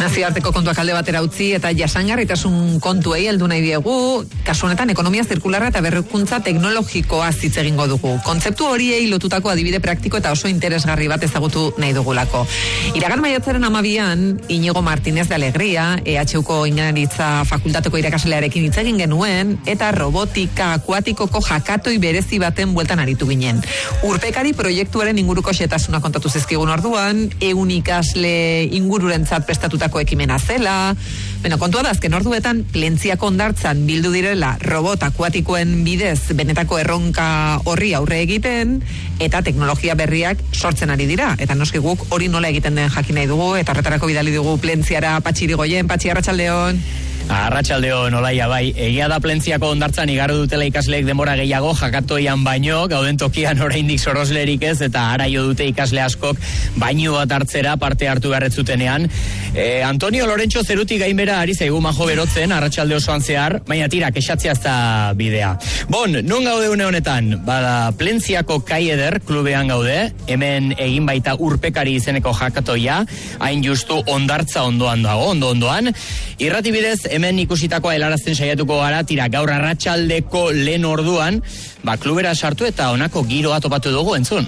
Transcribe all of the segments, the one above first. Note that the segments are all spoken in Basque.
nazioarteko kontuak alde batera utzi eta jasangarritasun kontuei heldu nahi diegu, kasu honetan ekonomia zirkularra eta berrikuntza teknologikoa hitz egingo dugu. Kontzeptu horiei lotutako adibide praktiko eta oso interesgarri bat ezagutu nahi dugulako. Iragan maiatzaren 12an, Iñigo Martínez de Alegría, EHUko Ingeniaritza Fakultateko irakaslearekin hitz egin genuen, eta robotika akuatikoko jakatoi berezi baten bueltan aritu ginen. Urpekari proiektuaren inguruko xetasuna kontatu zizkigun orduan, 100 ikasle ingururentzat prestatutako ekimena zela. Beno, kontua da azken orduetan Plentziako hondartzan bildu direla robot akuatikoen bidez benetako erronka horri aurre egiten eta teknologia berriak sortzen ari dira. Eta noski guk hori nola egiten den jakin nahi dugu eta horretarako bidali dugu Plentziara Patxi Irigoyen. Patxi, arratsaldeon. Arratsaldeon, olaia bai. Egia da Plentziako hondartzan igaro dutela ikasleek denbora gehiago jakatoian baino, gauden tokian oraindik soroslerik ez, eta araio dute ikasle askok bainu bat hartzera parte hartu beharretzutenean. Antonio Lorentxo zerutik gainbera ari zaigu majo berotzen, arratsalde osoan zehar, baina tira, kexatzea ez da bidea. Bon, non gaude une honetan? Bada, Plentziako Kaieder klubean gaude, hemen egin baita Urpekari izeneko jakatoia, hain justu hondartza ondoan dago, ondoan. Irrati bidez, hemen ikusitakoa helarazten saiatuko gara, tira, gaur arratsaldeko lehen orduan, klubera sartu eta honako giroa topatu dugu, entzun.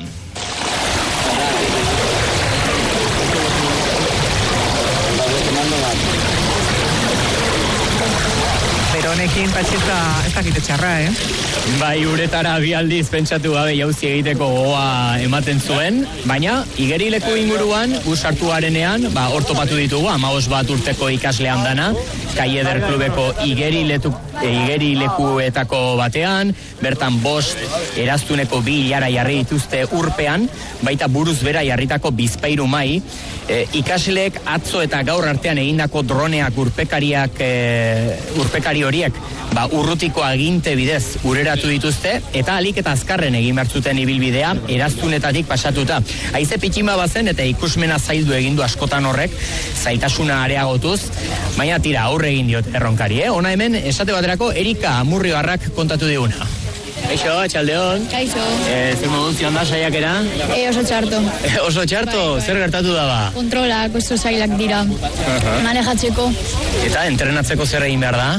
Pero honekin, Patxi, ez dakite txarra, Bai, uretara bi aldiz pentsatu gabe jauzi egiteko gogoa ematen zuen, baina igerileku inguruan, sartu garenean, hor topatu ditugu, 15 bat urteko ikaslean dana, Kaieder klubeko igerilekuetako batean, bertan 5 eraztuneko 2 ilara jarri dituzte urpean, baita buruz bera jarritako bizpahiru mai, ikasleek atzo eta gaur artean egindako droneak urpekari horiek, urrutiko aginte bidez ureratu dituzte, eta alik eta azkarren egin bertzuten ibilbidea, eraztunetatik pasatuta. Haize pitxima bazen eta ikusmena zaildu egindu askotan horrek, zailtasuna areagotuz, baina tira, aurre egin diot erronkari, Ona hemen, esate baterako, Erika Amurribarrak kontatu diguna. Kaixo, atxaldeon. Kaixo. Zer modun zion da saiakera? Oso txarto. Oso txarto? Bai. Zer gertatu da ba? Kontrolak oso zailak dira. Manejatzeko. Eta entrenatzeko zer egin behar da?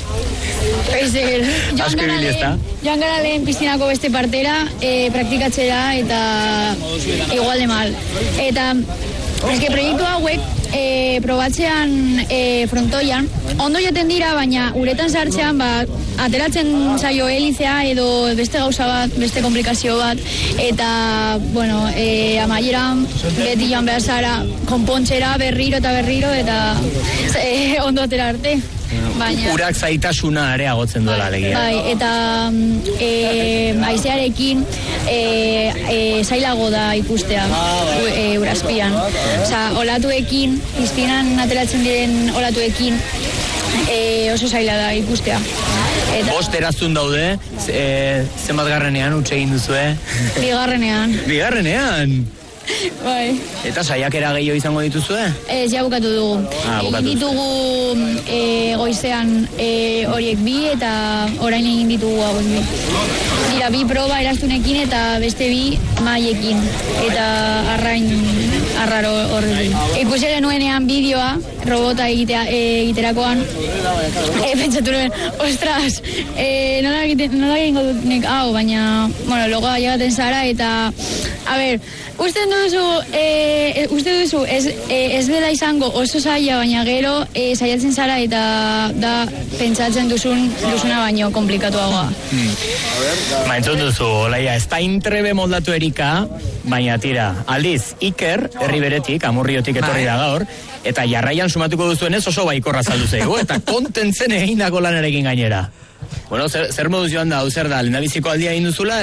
Joan gara lehen piscinako beste partera, praktikatzera eta igual de mal. Eta proiektu hauek probatzean frontoian, ondo jaten dira, baina uretan sartzean ateratzen zaio helizea edo beste gauza bat, beste komplikazio bat, eta, amaieran beti joan behar zara konpontzera berriro eta ondo atera arte. Urak zaitasuna areagotzen duela legia. Bai, eta haizearekin zailago da ikustea urazpian. Olatuekin, piztinan ateratzen diren olatuekin, oso zaila da ikustea. 5 eraztun daude, zenbat garrenean utxe egin duzue? Bigarrenean? Bai. Eta saiakera gehiago izango dituzue? Ez, ja bukatu dugu. Egin ditugu goizean horiek 2 eta orain egin ditugu hauek 2. Dira 2 proba eraztunekin eta beste 2 maiekin. Eta arraro horrekin. Ikusi genuenean bideoa, robota egiterakoan, pentsatu nuen, ostras, nola egingo dut nek hau, baina, logoa llegaten zara eta, uste duzu ez dela izango oso zaila, baina gero saiatzen zara eta da pentsatzen duzuna baino komplikatuagoa. Entzun duzu, olaia, ez da intrebe moldatu Erika, baina tira, aldiz, Iker, herri beretik, Amurriotik etorri da gaur, eta jarraian sumatuko duzuenez oso baikorra saldu zaigu, eta kontentzen egindako lanarekin gainera. Zer moduz joan da, zer da, lehendabiziko aldia egin duzula,